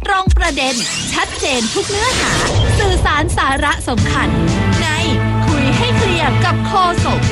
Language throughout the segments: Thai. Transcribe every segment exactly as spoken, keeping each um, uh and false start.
ตรงประเด็นชัดเจนทุกเนื้อหาสื่อสารสาระสำคัญในคุยให้เคลียร์กับโฆษก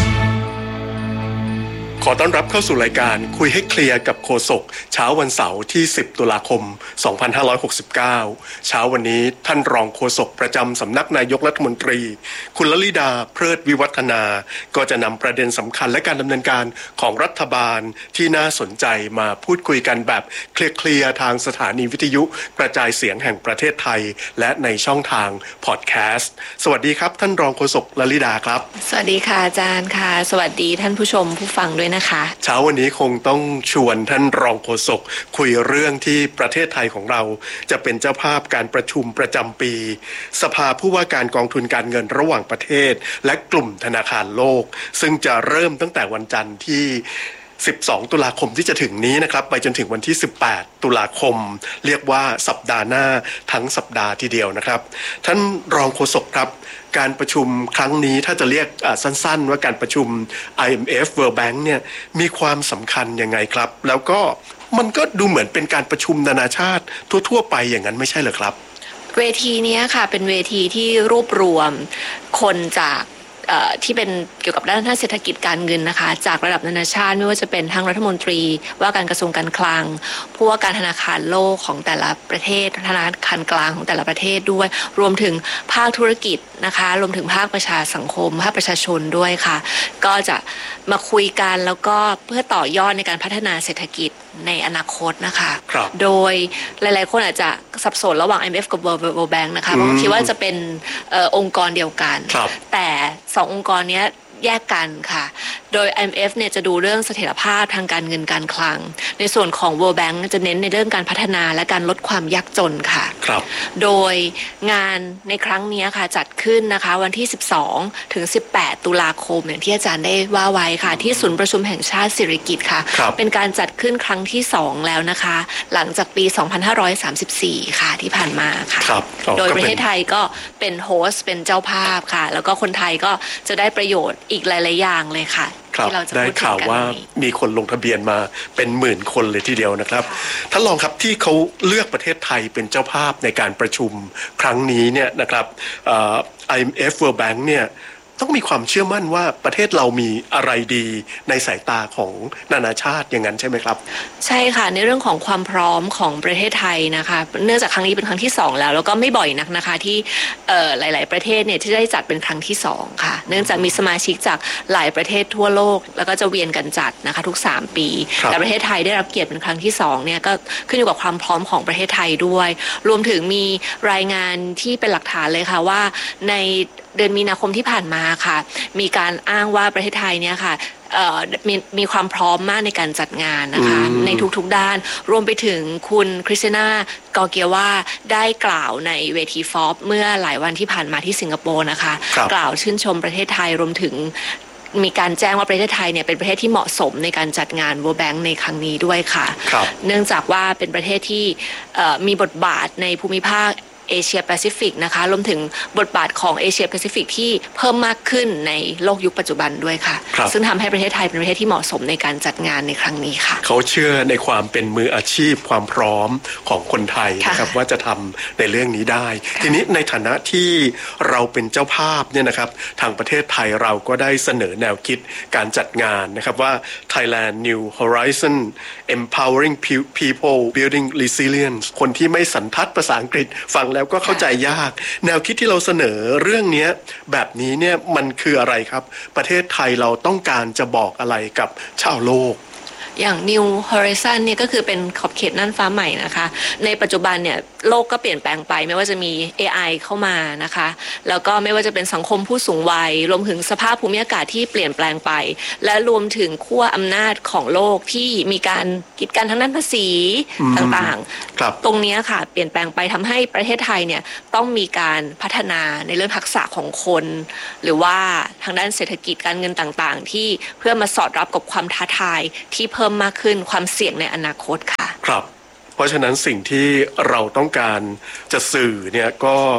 ขอต้อนรับเข้าสู่รายการคุยให้เคลียร์กับโฆษกเช้าวันเสาร์ที่สิบตุลาคมสองพันห้าร้อยหกสิบเก้าเช้าวันนี้ท่านรองโฆษกประจำสำนักนายกรัฐมนตรีคุณลลิดาเพลิดวิวัฒนาก็จะนำประเด็นสำคัญและการดำเนินการของรัฐบาลที่น่าสนใจมาพูดคุยกันแบบเคลียร์ๆทางสถานีวิทยุกระจายเสียงแห่งประเทศไทยและในช่องทางพอดแคสต์สวัสดีครับท่านรองโฆษกลลิดาครับสวัสดีค่ะอาจารย์ค่ะสวัสดีท่านผู้ชมผู้ฟังด้วยนะคะเช้าวันนี้คงต้องชวนท่านรองโฆษกคุยเรื่องที่ประเทศไทยของเราจะเป็นเจ้าภาพการประชุมประจำปีสภาผู้ว่าการกองทุนการเงินระหว่างประเทศและกลุ่มธนาคารโลกซึ่งจะเริ่มตั้งแต่วันจันทร์ที่สิบสองตุลาคมที่จะถึงนี้นะครับไปจนถึงวันที่สิบแปดตุลาคมเรียกว่าสัปดาห์หน้าทั้งสัปดาห์ทีเดียวนะครับท่านรองโฆษกครับการประชุมครั้งนี้ถ้าจะเรียกสั้นๆว่าการประชุม ไอ เอ็ม เอฟ World Bank เนี่ยมีความสำคัญยังไงครับแล้วก็มันก็ดูเหมือนเป็นการประชุมนานาชาติทั่วๆไปอย่างนั้นไม่ใช่เหรอครับเวทีนี้ค่ะเป็นเวทีที่รวบรวมคนจากที่เป็นเกี่ยวกับด้านเศรษฐกิจการเงินนะคะจากระดับนานาชาติไม่ว่าจะเป็นทั้งรัฐมนตรีว่าการกระทรวงการคลังผู้ว่าการธนาคารโลกของแต่ละประเทศธนาคารกลางของแต่ละประเทศด้วยรวมถึงภาคธุรกิจนะคะรวมถึงภาคประชาสังคมภาคประชาชนด้วยค่ะก็จะมาคุยกันแล้วก็เพื่อต่อยอดในการพัฒนาเศรษฐกิจในอนาคตนะคะโดยหลายๆคนอาจจะสับสนระหว่าง ไอ เอ็ม เอฟ กับ World Bank นะคะเพราะคิดว่าจะเป็นเอ่อองค์กรเดียวกันแต่สององค์กรนี้แยกกันค่ะโดย ไอ เอ็ม เอฟ เนี่ยจะดูเรื่องเสถียรภาพทางการเงินการคลังในส่วนของ World Bank จะเน้นในเรื่องการพัฒนาและการลดความยากจนค่ะครับโดยงานในครั้งนี้ค่ะจัดขึ้นนะคะวันที่สิบสองถึงสิบแปดตุลาคมอย่างที่อาจารย์ได้ว่าไว้ค่ะที่ศูนย์ประชุมแห่งชาติสิริกิติ์ค่ะเป็นการจัดขึ้นครั้งที่สองแล้วนะคะหลังจากปีสองพันห้าร้อยสามสิบสี่ค่ะที่ผ่านมาค่ะโดยประเทศไทยก็เป็นโฮสต์เป็นเจ้าภาพค่ะแล้วก็คนไทยก็จะได้ประโยชน์อีกหลายๆอย่างเลยค่ะที่เราจะได้ข่าวว่ามีคนลงทะเบียนมาเป็นหมื่นคนเลยทีเดียวนะครับท่านรองครับที่เขาเลือกประเทศไทยเป็นเจ้าภาพในการประชุมครั้งนี้เนี่ยนะครับเอ่อ ไอ เอ็ม เอฟ World Bank เนี่ยต้องมีความเชื่อมั่นว่าประเทศเรามีอะไรดีในสายตาของนานาชาติอย่างนั้นใช่ไหมครับใช่ค่ะในเรื่องของความพร้อมของประเทศไทยนะคะเนื่องจากครั้งนี้เป็นครั้งที่สองแล้วแล้วก็ไม่บ่อยนักนะคะที่เอ่อหลายๆประเทศเนี่ยที่ได้จัดเป็นครั้งที่สองค่ะเนื่องจากมีสมาชิกจากหลายประเทศทั่วโลกแล้วก็จะเวียนกันจัดนะคะทุกสามปีแต่ประเทศไทยได้รับเกียรติเป็นครั้งที่สองเนี่ยก็ขึ้นอยู่กับความพร้อมของประเทศไทยด้วยรวมถึงมีรายงานที่เป็นหลักฐานเลยค่ะว่าในเดือนมีนาคมที่ผ่านมาค่ะมีการอ้างว่าประเทศไทยเนี่ยค่ะมีมีความพร้อมมากในการจัดงานนะคะในทุกๆด้านรวมไปถึงคุณคริสติน่ากอเกียวว่าได้กล่าวในเวทีฟอร์บเมื่อหลายวันที่ผ่านมาที่สิงคโปร์นะคะกล่าวชื่นชมประเทศไทยรวมถึงมีการแจ้งว่าประเทศไทยเนี่ยเป็นประเทศที่เหมาะสมในการจัดงาน World Bank ในครั้งนี้ด้วยค่ะเนื่องจากว่าเป็นประเทศที่มีบทบาทในภูมิภาคเอเชียแปซิฟิกนะคะรวมถึงบทบาทของเอเชียแปซิฟิกที่เพิ่มมากขึ้นในโลกยุคปัจจุบันด้วยค่ะซึ่งทำให้ประเทศไทยเป็นประเทศที่เหมาะสมในการจัดงานในครั้งนี้ค่ะเขาเชื่อในความเป็นมืออาชีพความพร้อมของคนไทยนะครับว่าจะทำในเรื่องนี้ได้ทีนี้ในฐานะที่เราเป็นเจ้าภาพเนี่ยนะครับทางประเทศไทยเราก็ได้เสนอแนวคิดการจัดงานนะครับว่า Thailand New Horizon Empowering People Building Resilience คนที่ไม่สันทัดภาษาอังกฤษฟังแล้วก็เข้าใจยากแนวคิดที่เราเสนอเรื่องนี้แบบนี้เนี่ยมันคืออะไรครับประเทศไทยเราต้องการจะบอกอะไรกับชาวโลกอย่าง New Horizon เนี่ยก็คือเป็นขอบเขตน่านฟ้าใหม่นะคะในปัจจุบันเนี่ยโลกก็เปลี่ยนแปลงไปไม่ว่าจะมี เอ ไอ เข้ามานะคะแล้วก็ไม่ว่าจะเป็นสังคมผู้สูงวัยรวมถึงสภาพภูมิอากาศที่เปลี่ยนแปลงไปและรวมถึงขั้วอำนาจของโลกที่มีการกีดกันทางด้านภาษีต่างๆตรงนี้ค่ะเปลี่ยนแปลงไปทำให้ประเทศไทยเนี่ยต้องมีการพัฒนาในเรื่องทักษะของคนหรือว่าทางด้านเศรษฐกิจการเงินต่างๆที่เพื่อมาสอดรับกับความท้าทายที่เพิ่มมากขึ้นความเสี่ยงในอนาคตค่ะครับเพราะฉะนั้นสิ่งที่เราต้องการจะสื่อเนี่ยก็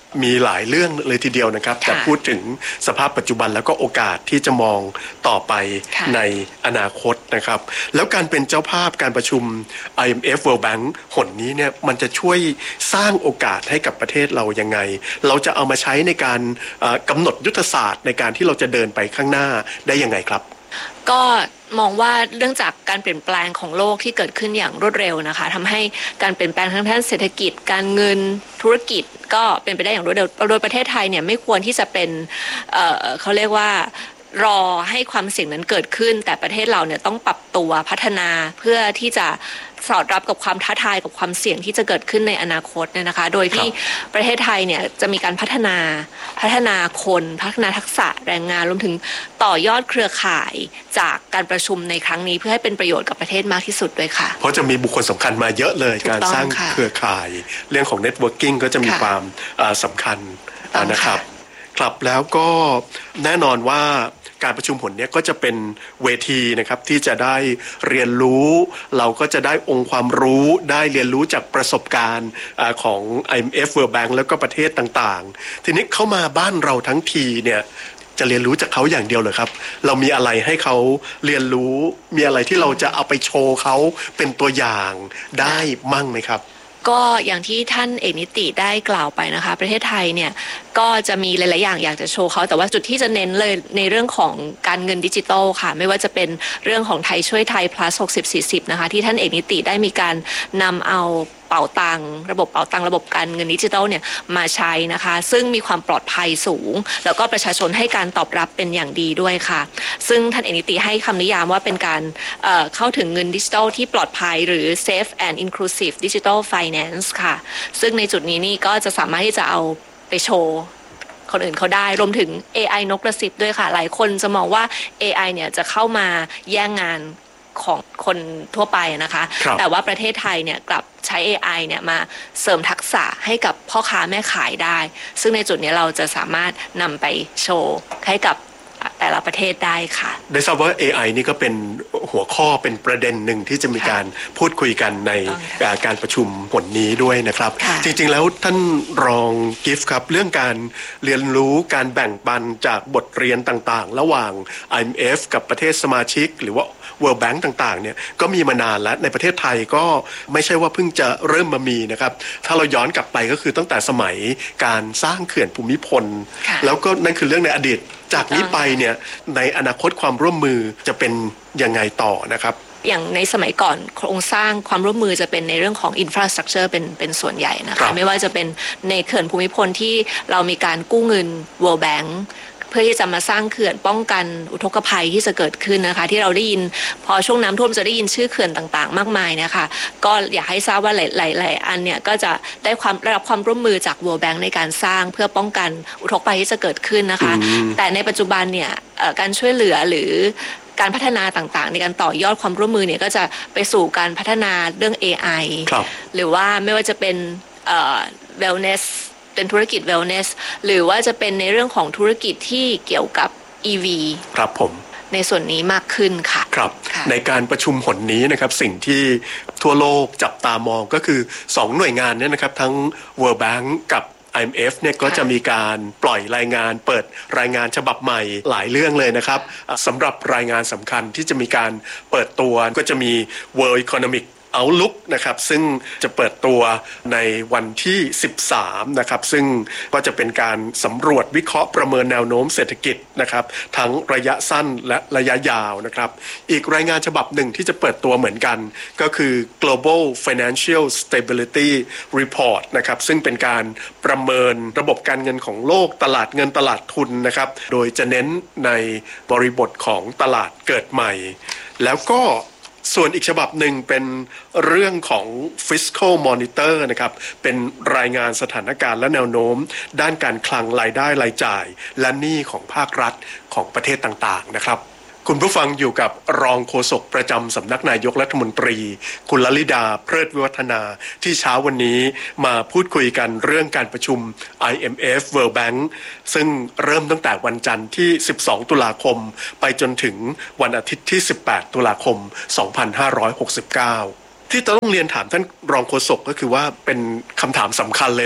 มีหลายเรื่องเลยทีเดียวนะครับแต่พูดถึงสภาพปัจจุบันแล้วก็โอกาสที่จะมองต่อไปในอนาคตนะครับแล้วการเป็นเจ้าภาพการประชุม ไอ เอ็ม เอฟ World Bank หนนี้เนี่ยมันจะช่วยสร้างโอกาสให้กับประเทศเรายังไงเราจะเอามาใช้ในการกำหนดยุทธศาสตร์ในการที่เราจะเดินไปข้างหน้าได้ยังไงครับก็มองว่าเรื่องจากการเปลี่ยนแปลงของโลกที่เกิดขึ้นอย่างรวดเร็วนะคะทำให้การเปลี่ยนแปลงทางด้านเศรษฐกิจการเงินธุรกิจก็เป็นไปได้อย่างรวดเร็วโดยประเทศไทยเนี่ยไม่ควรที่จะเป็น เอ่อ เขาเรียกว่ารอให้ความเสี่ยงนั้นเกิดขึ้นแต่ประเทศเราเนี่ยต้องปรับตัวพัฒนาเพื่อที่จะสอดรับกับความท้าทายกับความเสี่ยงที่จะเกิดขึ้นในอนาคตเนี่ยนะคะโดยที่ประเทศไทยเนี่ยจะมีการพัฒนาพัฒนาคนพัฒนาทักษะแรงงานรวมถึงต่อยอดเครือข่ายจากการประชุมในครั้งนี้เพื่อให้เป็นประโยชน์กับประเทศมากที่สุดด้วยค่ะเพราะจะมีบุคคลสำคัญมาเยอะเลยการสร้างเครือข่ายเรื่องของ networking ก็จะมีความสำคัญนะครับครับแล้วก็แน่นอนว่าการประชุมผลนี้ก็จะเป็นเวทีนะครับที่จะได้เรียนรู้เราก็จะได้องค์ความรู้ได้เรียนรู้จากประสบการณ์ของ ไอ เอ็ม เอฟ World Bank แล้วก็ประเทศต่างๆทีนี้เข้ามาบ้านเราทั้งทีเนี่ยจะเรียนรู้จากเขาอย่างเดียวเลยครับเรามีอะไรให้เขาเรียนรู้มีอะไรที่เราจะเอาไปโชว์เขาเป็นตัวอย่างได้มั่งไหมครับก็อย่างที่ท่านเอกนิติได้กล่าวไปนะคะประเทศไทยเนี่ยก็จะมีหลายๆอย่างอยากจะโชว์เขาแต่ว่าจุดที่จะเน้นเลยในเรื่องของการเงินดิจิทัลค่ะไม่ว่าจะเป็นเรื่องของไทยช่วยไทย plus หกสิบ สี่สิบนะคะที่ท่านเอกนิติได้มีการนำเอาเป๋าตังระบบเป๋าตังระบบการเงินดิจิทัลเนี่ยมาใช้นะคะซึ่งมีความปลอดภัยสูงแล้วก็ประชาชนให้การตอบรับเป็นอย่างดีด้วยค่ะซึ่งท่านเอกนิติให้คำนิยามว่าเป็นการเอ่อเข้าถึงเงินดิจิทัลที่ปลอดภัยหรือ safe and inclusive digital finance ค่ะซึ่งในจุดนี้นี่ก็จะสามารถที่จะเอาไปโชว์คนอื่นเขาได้รวมถึง เอ ไอ นกกระซิบด้วยค่ะหลายคนจะมองว่า เอ ไอ เนี่ยจะเข้ามาแย่งงานของคนทั่วไปนะคะแต่ว่าประเทศไทยเนี่ยกลับใช้ เอ ไอ เนี่ยมาเสริมทักษะให้กับพ่อค้าแม่ขายได้ซึ่งในจุดนี้เราจะสามารถนำไปโชว์ให้กับแต่ละประเทศได้ค่ะได้ทราบว่า เอ ไอ นี่ก็เป็นหัวข้อเป็นประเด็นหนึ่งที่จะมีการพูดคุยกันในการประชุมผลนี้ด้วยนะครับจริงๆแล้วท่านรองกิฟต์ครับเรื่องการเรียนรู้การแบ่งปันจากบทเรียนต่างๆระหว่าง ไอ เอ็ม เอฟ กับประเทศสมาชิกหรือว่า World Bank ต่างๆเนี่ยก็มีมานานแล้วในประเทศไทยก็ไม่ใช่ว่าเพิ่งจะเริ่มมามีนะครับถ้าเราย้อนกลับไปก็คือตั้งแต่สมัยการสร้างเขื่อนภูมิพลแล้วก็นั่นคือเรื่องในอดีตจากนี้ไปเนี่ยในอนาคตความร่วมมือจะเป็นยังไงต่อนะครับอย่างในสมัยก่อนโครงสร้างความร่วมมือจะเป็นในเรื่องของ infrastructure เป็นเป็นส่วนใหญ่นะคะไม่ว่าจะเป็นในเขื่อนภูมิพลที่เรามีการกู้เงิน World Bankเพื่อที่จะมาสร้างเขื่อนป้องกันอุทกภัยที่จะเกิดขึ้นนะคะที่เราได้ยินพอช่วงน้ำท่วมจะได้ยินชื่อเขื่อนต่างๆมากมายนะคะก็อยากให้ทราบว่าหลายๆอันเนี่ยก็จะได้ความได้รับความร่วมมือจาก World Bank ในการสร้างเพื่อป้องกันอุทกภัยที่จะเกิดขึ้นนะคะแต่ในปัจจุบันเนี่ยการช่วยเหลือหรือการพัฒนาต่างๆในการต่อยอดความร่วมมือเนี่ยก็จะไปสู่การพัฒนาเรื่อง เอ ไอ หรือว่าไม่ว่าจะเป็นเอ่อ wellnessเป็นธุรกิจ wellness หรือว่าจะเป็นในเรื่องของธุรกิจที่เกี่ยวกับ อี วีครับผมในส่วนนี้มากขึ้นค่ะครับในการประชุมหนนี้นะครับสิ่งที่ทั่วโลกจับตามองก็คือสองหน่วยงานเนี่ยนะครับทั้ง World Bank กับ ไอ เอ็ม เอฟ เนี่ยก็จะมีการปล่อยรายงานเปิดรายงานฉบับใหม่หลายเรื่องเลยนะครับสำหรับรายงานสำคัญที่จะมีการเปิดตัวก็จะมี World Economic Outlook นะครับซึ่งจะเปิดตัวในวันที่สิบสามนะครับซึ่งก็จะเป็นการสำรวจวิเคราะห์ประเมินแนวโน้มเศรษฐกิจนะครับทั้งระยะสั้นและระยะยาวนะครับอีกรายงานฉบับหนึ่งที่จะเปิดตัวเหมือนกันก็คือ Global Financial Stability Report นะครับซึ่งเป็นการประเมินระบบการเงินของโลกตลาดเงินตลาดทุนนะครับโดยจะเน้นในบริบทของตลาดเกิดใหม่แล้วก็ส่วนอีกฉบับหนึ่งเป็นเรื่องของ Fiscal Monitor นะครับเป็นรายงานสถานการณ์และแนวโน้มด้านการคลังรายได้รายจ่ายและหนี้ของภาครัฐของประเทศต่างๆนะครับคุณผู้ฟังอยู่กับรองโฆษกประจำสำนักนายกรัฐมนตรีคุณลลิดาเพลิดวิวัฒนาที่เช้าวันนี้มาพูดคุยกันเรื่องการประชุม ไอ เอ็ม เอฟ World Bank ซึ่งเริ่มตั้งแต่วันจันทร์ที่สิบสองตุลาคมไปจนถึงวันอาทิตย์ที่สิบแปดตุลาคมสองพันห้าร้อยหกสิบเก้าที่ต้องเรียนถามท่านรองโฆษกก็คือว่าเป็นคำถามสำคัญเลยแหละ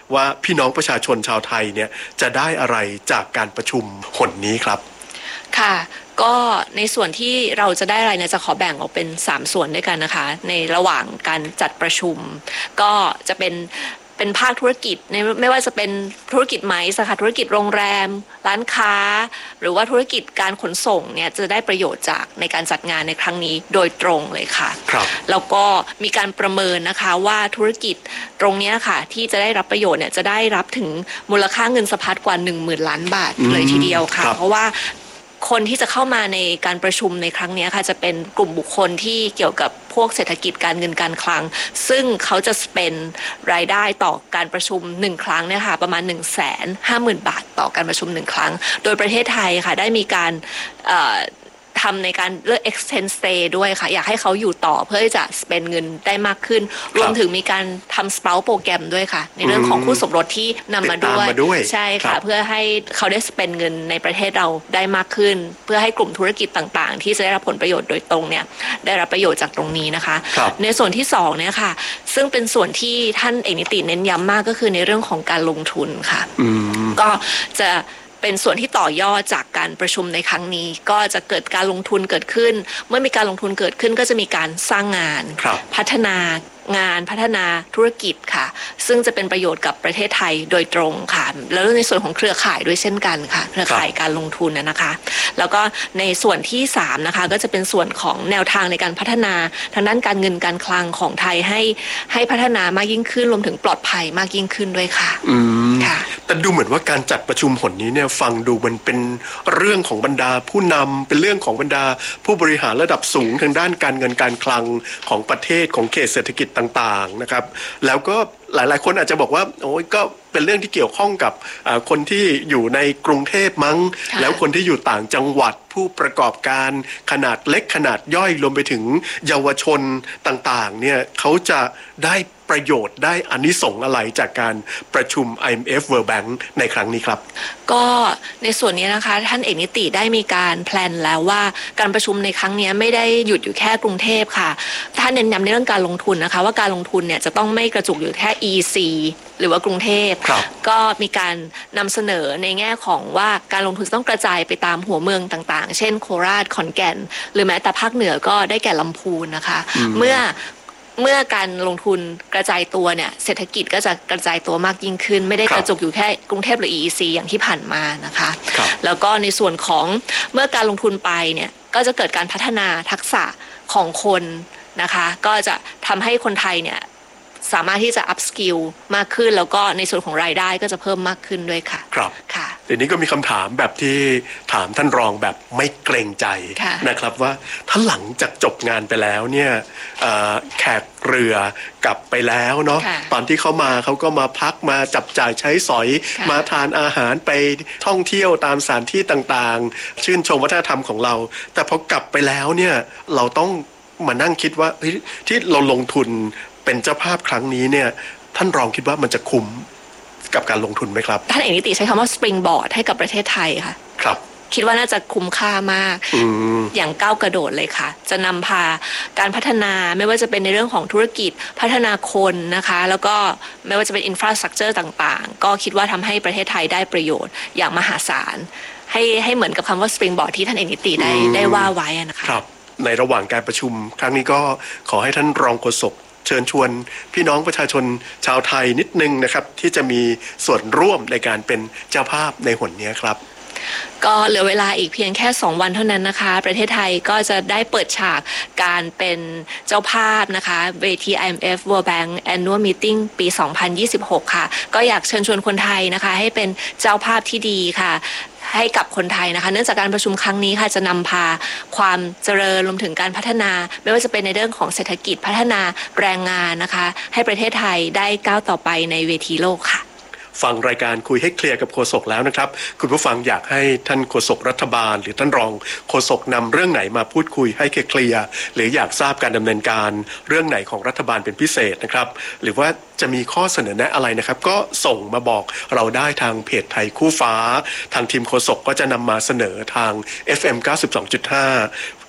ว่าพี่น้องประชาชนชาวไทยเนี่ยจะได้อะไรจากการประชุมหนนี้ครับค่ะก็ในส่วนที่เราจะได้อะไรเนี่ยจะขอแบ่งออกเป็นสามส่วนด้วยกันนะคะในระหว่างการจัดประชุมก็จะเป็นเป็นภาคธุรกิจในไม่ว่าจะเป็นธุรกิจไหมสาขาธุรกิจโรงแรมร้านค้าหรือว่าธุรกิจการขนส่งเนี่ยจะได้ประโยชน์จากในการจัดงานในครั้งนี้โดยตรงเลยค่ะครับแล้วก็มีการประเมินนะคะว่าธุรกิจตรงนี้ค่ะที่จะได้รับประโยชน์เนี่ยจะได้รับถึงมูลค่าเงินสะพัดกว่า หนึ่งหมื่น ล้านบาทเลยทีเดียวค่ะเพราะว่าคนที่จะเข้ามาในการประชุมในครั้งนี้ค่ะจะเป็นกลุ่มบุคคลที่เกี่ยวกับพวกเศรษฐกิจการเงินการคลังซึ่งเขาจะเป็นรายได้ต่อการประชุมหนึ่งครั้งเนี่ยค่ะประมาณ หนึ่งแสนห้าหมื่น บาทต่อการประชุมหนึ่งครั้งโดยประเทศไทยค่ะได้มีการทำในการเลือก extend stay ด้วยค่ะอยากให้เขาอยู่ต่อเพื่อจะ spend เงินได้มากขึ้นรวมถึงมีการทำ spouse โปรแกรมด้วยค่ะในเรื่องของคู่สมรสที่นำมาด้วยใช่ค่ะเพื่อให้เขาได้ spend เงินในประเทศเราได้มากขึ้นเพื่อให้กลุ่มธุรกิจต่างๆที่จะได้รับผลประโยชน์โดยตรงเนี่ยได้รับประโยชน์จากตรงนี้นะคะในส่วนที่สองเนี่ยค่ะซึ่งเป็นส่วนที่ท่านเอกนิติเน้นย้ำมากก็คือในเรื่องของการลงทุนค่ะก็จะเป็นส่วนที่ต่อยอดจากการประชุมในครั้งนี้ก็จะเกิดการลงทุนเกิดขึ้นเมื่อมีการลงทุนเกิดขึ้นก็จะมีการสร้างงานพัฒนางานพัฒนาธุรกิจค่ะซึ่งจะเป็นประโยชน์กับประเทศไทยโดยตรงค่ะแล้วในส่วนของเครือข่ายด้วยเช่นกันค่ะเครือข่ายการลงทุนนะคะแล้วก็ในส่วนที่สามนะคะก็จะเป็นส่วนของแนวทางในการพัฒนาทางด้านการเงินการคลังของไทยให้ให้พัฒนามากยิ่งขึ้นรวมถึงปลอดภัยมากยิ่งขึ้นด้วยค่ะอืมค่ะแต่ดูเหมือนว่าการจัดประชุมหนนี้เนี่ยฟังดูมันเป็นเรื่องของบรรดาผู้นำเป็นเรื่องของบรรดาผู้บริหารระดับสูงทางด้านการเงินการคลังของประเทศของเขตเศรษฐกิจต่างๆนะครับแล้วก็หลายๆคนอาจจะบอกว่าโอ้ยก็เป็นเรื่องที่เกี่ยวข้องกับคนที่อยู่ในกรุงเทพมั้งแล้วคนที่อยู่ต่างจังหวัดผู้ประกอบการขนาดเล็กขนาดย่อยรวมไปถึงเยาวชนต่างๆเนี่ยเขาจะได้ประโยชน์ได้อานิสงส์อะไรจากการประชุม ไอ เอ็ม เอฟ World Bank ในครั้งนี้ครับก็ในส่วนนี้นะคะท่านเอกนิติได้มีการแพลนแล้วว่าการประชุมในครั้งนี้ไม่ได้หยุดอยู่แค่กรุงเทพค่ะท่านเน้นย้ำในเรื่องการลงทุนนะคะว่าการลงทุนเนี่ยจะต้องไม่กระจุกอยู่แค่ อี ซี หรือว่ากรุงเทพก็มีการนำเสนอในแง่ของว่าการลงทุนต้องกระจายไปตามหัวเมืองต่างๆเช่นโคราชขอนแก่นหรือแม้แต่ภาคเหนือก็ได้แก่ลำพูนนะคะเมื่อเมื่อการลงทุนกระจายตัวเนี่ยเศรษฐกิจก็จะกระจายตัวมากยิ่งขึ้นไม่ได้กระจุกอยู่แค่กรุงเทพหรือ อี อี ซี อย่างที่ผ่านมานะคะแล้วก็ในส่วนของเมื่อการลงทุนไปเนี่ยก็จะเกิดการพัฒนาทักษะของคนนะคะก็จะทำให้คนไทยเนี่ยสามารถที่จะ up skill มากขึ้นแล้วก็ในส่วนของรายได้ก็จะเพิ่มมากขึ้นด้วยค่ะครับค่ะทีนี้ก็มีคำถามแบบที่ถามท่านรองแบบไม่เกรงใจนะครับว่าถ้าหลังจากจบงานไปแล้วเนี่ยแขกเรือกลับไปแล้วเนาะตอนที่เขามาเขาก็มาพักมาจับจ่ายใช้สอยมาทานอาหารไปท่องเที่ยวตามสถานที่ต่างๆชื่นชมวัฒนธรรมของเราแต่พอกลับไปแล้วเนี่ยเราต้องมานั่งคิดว่าที่เราลงทุนเป็นเจ้าภาพครั้งนี้เนี่ยท่านรองคิดว่ามันจะคุ้มกับการลงทุนไหมครับท่านเอกนิติใช้คำว่า springboard ให้กับประเทศไทยค่ะครับคิดว่าน่าจะคุ้มค่ามากอ, อย่างก้าวกระโดดเลยค่ะจะนำพาการพัฒนาไม่ว่าจะเป็นในเรื่องของธุรกิจพัฒนาคนนะคะแล้วก็ไม่ว่าจะเป็น infrastructure ต่างๆก็คิดว่าทำให้ประเทศไทยได้ประโยชน์อย่างมหาศาลให้ให้เหมือนกับคำว่า springboard ที่ท่านเอกนิติได้ได้ว่าไว้นะคะครับในระหว่างการประชุมครั้งนี้ก็ขอให้ท่านรองโฆษกเชิญชวนพี่น้องประชาชนชาวไทยนิดนึงนะครับที่จะมีส่วนร่วมในการเป็นเจ้าภาพในหนนี้ครับก็เหลือเวลาอีกเพียงแค่สองวันเท่านั้นนะคะประเทศไทยก็จะได้เปิดฉากการเป็นเจ้าภาพนะคะเวที ไอ เอ็ม เอฟ World Bank Annual Meeting ปี สองพันยี่สิบหก ค่ะก็อยากเชิญชวนคนไทยนะคะให้เป็นเจ้าภาพที่ดีค่ะให้กับคนไทยนะคะเนื่องจากการประชุมครั้งนี้ค่ะจะนำพาความเจริญรวมถึงการพัฒนาไม่ว่าจะเป็นในเรื่องของเศรษฐกิจพัฒนาแรงงานนะคะให้ประเทศไทยได้ก้าวต่อไปในเวทีโลกค่ะฟังรายการคุยให้เคลียร์กับโฆษกแล้วนะครับคุณผู้ฟังอยากให้ท่านโฆษกรัฐบาลหรือท่านรองโฆษกนำเรื่องไหนมาพูดคุยให้เคลียร์หรืออยากทราบการดำเนินการเรื่องไหนของรัฐบาลเป็นพิเศษนะครับหรือว่าจะมีข้อเสนอแนะอะไรนะครับก็ส่งมาบอกเราได้ทางเพจไทยคู่ฟ้าทางทีมโฆษกก็จะนำมาเสนอทาง เอฟ เอ็ม เก้าสิบสองจุดห้า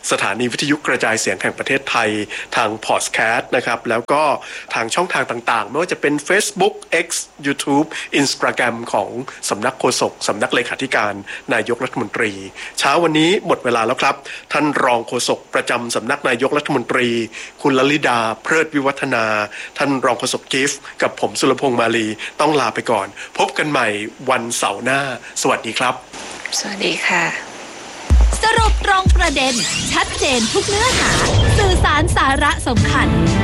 สถานีวิทยุกระจายเสียงแห่งประเทศไทยทางพอดแคสต์นะครับแล้วก็ทางช่องทางต่างๆไม่ว่าจะเป็น Facebook X YouTube Instagram ของสำนักโฆษกสำนักเลขาธิการนายกรัฐมนตรีเช้าวันนี้หมดเวลาแล้วครับท่านรองโฆษกประจำสำนักนายกรัฐมนตรีคุณลลิดาเพลิดวิวัฒนาท่านรองโฆษกกิฟต์กับผมสุรพงษ์มาลีต้องลาไปก่อนพบกันใหม่วันเสาร์หน้าสวัสดีครับสวัสดีค่ะสรุปตรงประเด็นชัดเจนทุกเนื้อหาสื่อสารสาระสำคัญ